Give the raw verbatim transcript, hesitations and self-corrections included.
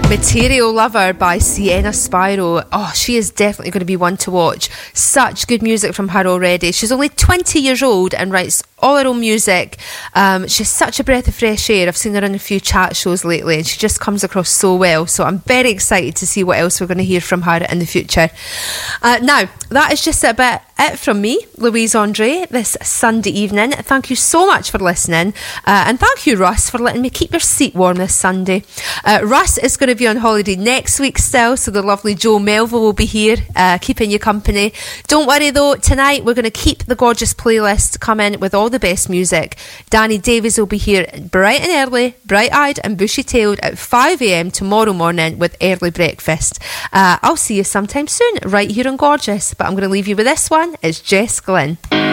Material Lover by Sienna Spyro. Oh, she is definitely going to be one to watch. Such good music from her already. She's only twenty years old and writes all her own music. Um, she's such a breath of fresh air. I've seen her on a few chat shows lately and she just comes across so well. So I'm very excited to see what else we're going to hear from her in the future. Uh, now, that is just about it from me, Louise Andre, this Sunday evening. Thank you so much for listening. Uh, and thank you, Russ, for letting me keep your seat warm this Sunday. Uh, Russ is going to be on holiday next week still, so the lovely Joe Melville will be here uh, keeping you company. Don't worry though, tonight we're going to keep the gorgeous playlist coming with all the best music. Danny Davies will be here bright and early, bright-eyed and bushy-tailed at five a m tomorrow morning with early breakfast. Uh, I'll see you sometime soon right here on Gorgeous, but I'm going to leave you with this one. It's Jess Glynn.